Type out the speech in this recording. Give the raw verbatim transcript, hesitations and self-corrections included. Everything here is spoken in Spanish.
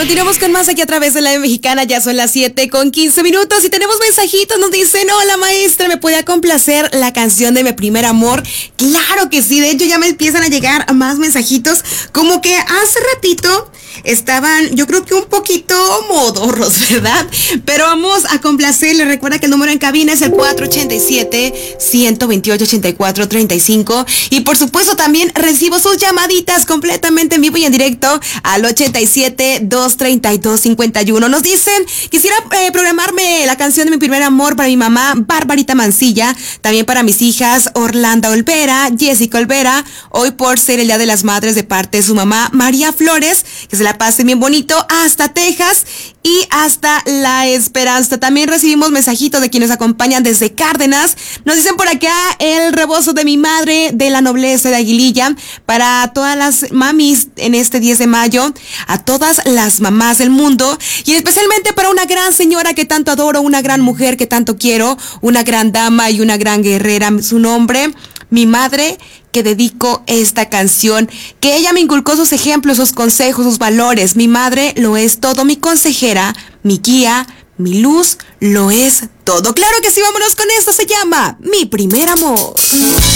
Continuamos con más aquí a través de la Mexicana. Ya son las siete con quince minutos y tenemos mensajitos. Nos dicen, hola maestra, ¿me podía complacer la canción de Mi Primer Amor? Claro que sí, de hecho ya me empiezan a llegar más mensajitos. Como que hace ratito estaban, yo creo que un poquito modorros, ¿verdad? Pero vamos a complacerle. Recuerda que el número en cabina es el cuatro ochenta y siete, ciento veintiocho, ochenta y cuatro, treinta y cinco. Y por supuesto también recibo sus llamaditas completamente en vivo y en directo al ochenta y siete, doscientos treinta y dos, cincuenta y uno. Nos dicen, quisiera eh, programarme la canción de Mi Primer Amor para mi mamá, Barbarita Mancilla, también para mis hijas, Orlando Olvera, Jessica Olvera, hoy por ser el Día de las Madres de parte de su mamá, María Flores, que se la pasen bien bonito, hasta Texas y hasta La Esperanza. También recibimos mensajitos de quienes nos acompañan desde Cárdenas. Nos dicen por acá, el rebozo de mi madre de la nobleza de Aguililla, para todas las mamis en este diez de mayo, a todas las mamás del mundo, y especialmente para una gran señora que tanto adoro, una gran mujer que tanto quiero, una gran dama y una gran guerrera, su nombre, mi madre, que dedico esta canción, que ella me inculcó sus ejemplos, sus consejos, sus valores. Mi madre lo es todo, mi consejera, mi guía, mi luz, lo es todo. Claro que sí, vámonos con esto, se llama Mi Primer Amor.